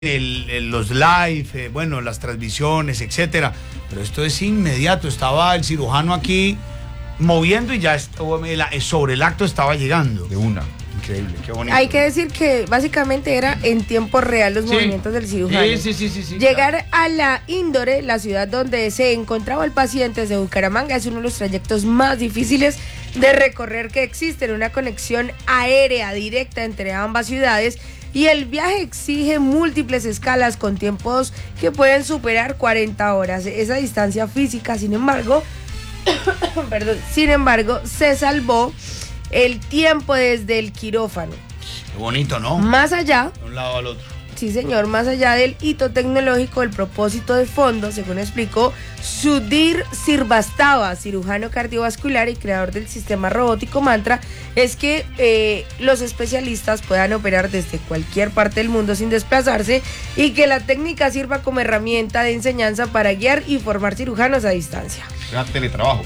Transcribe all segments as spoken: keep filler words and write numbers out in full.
El, el, los live, eh, bueno, las transmisiones, etcétera, pero esto es inmediato. Estaba el cirujano aquí moviendo y ya estuvo, sobre el acto estaba llegando. De una. Increíble, qué bonito. Hay que decir que básicamente era en tiempo real los sí. movimientos del cirujano. Sí, sí, sí, sí, sí, Llegar claro. a la Índore, la ciudad donde se encontraba el paciente desde Bucaramanga, es uno de los trayectos más difíciles de recorrer que existen. Una conexión aérea directa entre ambas ciudades. Y el viaje exige múltiples escalas con tiempos que pueden superar cuarenta horas. Esa distancia física, sin embargo, perdón, sin embargo, se salvó el tiempo desde el quirófano. Qué bonito, ¿no? Más allá, de un lado al otro. Sí, señor, más allá del hito tecnológico, el propósito de fondo, según explicó Sudhir Srivastava, cirujano cardiovascular y creador del sistema robótico Mantra, es que eh, los especialistas puedan operar desde cualquier parte del mundo sin desplazarse y que la técnica sirva como herramienta de enseñanza para guiar y formar cirujanos a distancia. Era teletrabajo.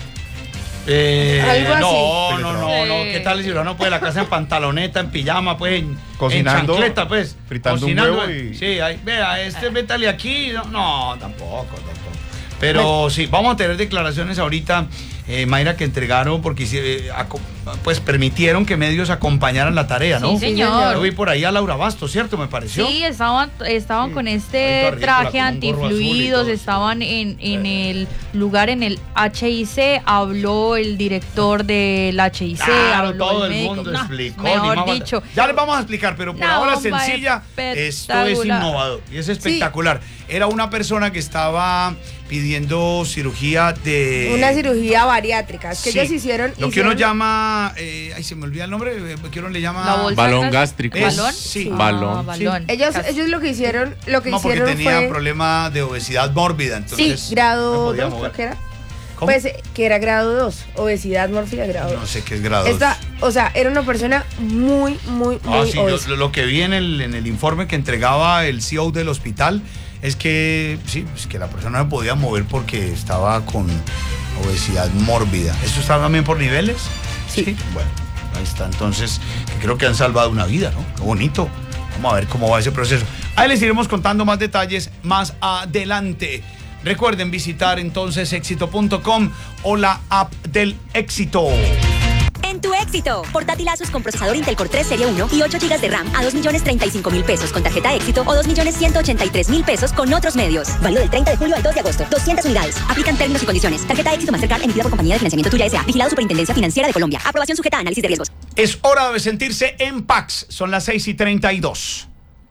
Eh, Algo así. No, no, no, no. ¿Qué tal el cirujano pues la casa en pantaloneta, en pijama, pues en, cocinando, en chancleta, pues? Fritando cocinando, un huevo y... Sí, ahí, vea, este métale aquí. No, no, tampoco, tampoco. Pero sí, vamos a tener declaraciones ahorita, eh, Mayra, que entregaron porque eh, pues permitieron que medios acompañaran la tarea, ¿no? Sí, señor. Yo vi por ahí a Laura Bastos, ¿cierto? Me pareció. Sí, estaban, estaban sí. con este traje antifluidos, estaban en, en el lugar, en el H I C, habló el director del H I C, claro, habló todo el, el médico, mundo no, explicó. Mejor dicho. Ya les vamos a explicar, pero por Una ahora bomba sencilla, esto es innovador y es espectacular. Sí. Era una persona que estaba pidiendo cirugía de... Una cirugía bariátrica, es que sí. ellos hicieron... Lo hicieron... que uno llama... Eh, ay, se me olvida el nombre, que uno le llama... Balón gástrico. Es, ¿Balón? Sí. Ah, balón. balón. Sí. Ellos, ellos lo que hicieron, lo que no, hicieron porque tenía fue... problema de obesidad mórbida, entonces... Sí, grado no dos, creo que era. ¿Cómo? Pues que era grado dos, obesidad mórbida grado dos. No sé qué es grado dos. Esta, o sea, era una persona muy, muy, ah, muy sí, obesa. Lo, lo que vi en el, en el informe que entregaba el C E O del hospital es que, sí, es que la persona no podía mover porque estaba con obesidad mórbida. ¿Esto está también por niveles? Sí. sí. Bueno, ahí está. Entonces, que creo que han salvado una vida, ¿no? Qué bonito. Vamos a ver cómo va ese proceso. Ahí les iremos contando más detalles más adelante. Recuerden visitar entonces éxito punto com o la app del Éxito. En tu Éxito, portátil Asus con procesador Intel Core tres Serie uno y ocho gigas de RAM a dos millones treinta y cinco mil pesos con tarjeta Éxito o dos millones ciento ochenta y tres mil pesos con otros medios. Válido del treinta de julio al dos de agosto. doscientas unidades. Aplican términos y condiciones. Tarjeta Éxito Mastercard emitida por Compañía de Financiamiento Tuya S A. Vigilado Superintendencia Financiera de Colombia. Aprobación sujeta a análisis de riesgos. Es hora de sentirse en Pax. Son las seis y treinta y dos.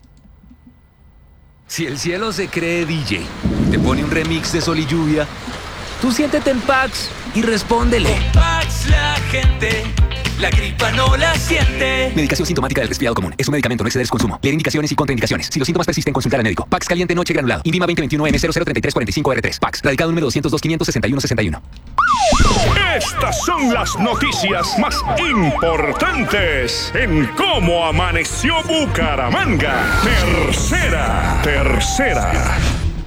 Si el cielo se cree D J, te pone un remix de Sol y Lluvia, tú siéntete en Pax y respóndele. En Pax la gente, la gripa no la siente. Medicación sintomática del resfriado común. Es un medicamento, no exceder su consumo. Leer indicaciones y contraindicaciones. Si los síntomas persisten, consultar al médico. Pax caliente noche granulado. Invima veinte veintiuno M cero cero treinta y tres cuarenta y cinco R tres. Pax. Radicado número doscientos dos, quinientos sesenta y uno, sesenta y uno. Estas son las noticias más importantes en Cómo Amaneció Bucaramanga. Tercera, tercera.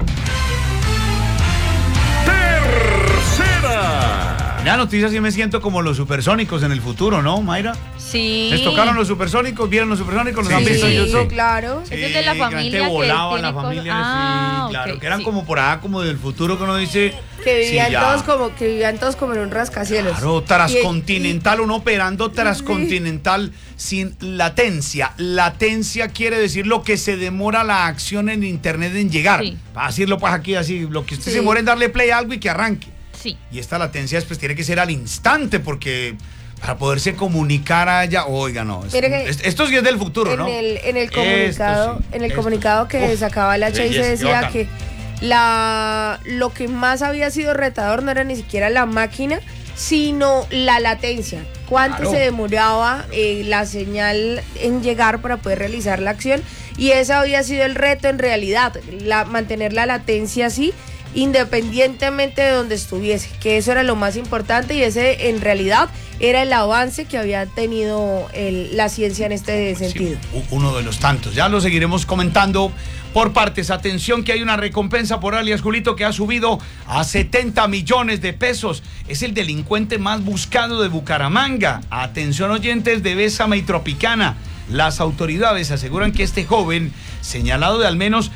Tercera. La noticia sí me siento como los supersónicos en el futuro, ¿no, Mayra? Sí. ¿Les tocaron los supersónicos? ¿Vieron los supersónicos? ¿Los Sí, han visto en YouTube? sí, claro. Sí, Ese es de la familia que volaba tiene la familia, cosas- Ah, sí, claro, ok, que eran sí. como por allá, como del futuro que uno dice... Que vivían sí, ya. todos como, que vivían todos como en un rascacielos. Claro, transcontinental, uno operando transcontinental sin latencia. Latencia quiere decir lo que se demora la acción en internet en llegar. Sí. Para decirlo pues aquí así, lo que usted Sí. se demora en darle play a algo y que arranque. Sí. Y esta latencia pues tiene que ser al instante porque para poderse comunicar a ella, oiga, no, es- Mire que es- esto sí es del futuro, en ¿no? el, en el Esto comunicado, sí, en el esto comunicado sí. que Uf, sacaba el H I C belleza, qué decía bacán. que la lo que más había sido retador no era ni siquiera la máquina, sino la latencia. Cuánto Claro. se demoraba eh, la señal en llegar para poder realizar la acción, y ese había sido el reto en realidad, la, mantener la latencia así independientemente de donde estuviese, que eso era lo más importante, y ese en realidad era el avance que había tenido el, la ciencia en este sentido. Sí, uno de los tantos. Ya lo seguiremos comentando por partes. Atención que hay una recompensa por alias Julito que ha subido a setenta millones de pesos. Es el delincuente más buscado de Bucaramanga. Atención oyentes de Bésame y Tropicana. Las autoridades aseguran que este joven, señalado de al menos